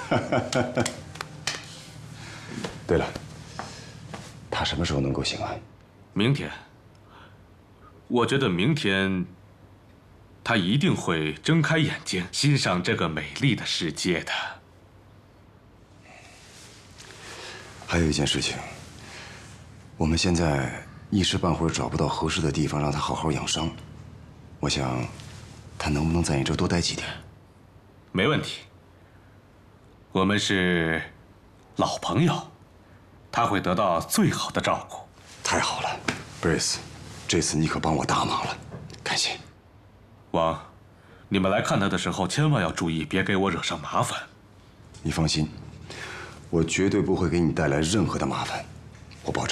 对了，他什么时候能够醒啊？ 明天。我觉得明天，他一定会睁开眼睛，欣赏这个美丽的世界的。 还有一件事情，我们现在一时半会儿找不到合适的地方让他好好养伤。我想，他能不能在你这多待几天？ 没问题。我们是老朋友，他会得到最好的照顾。 太好了 ，Brace， 这次你可帮我大忙了，感谢。 王，你们来看他的时候千万要注意，别给我惹上麻烦。 你放心，我绝对不会给你带来任何的麻烦，我保证。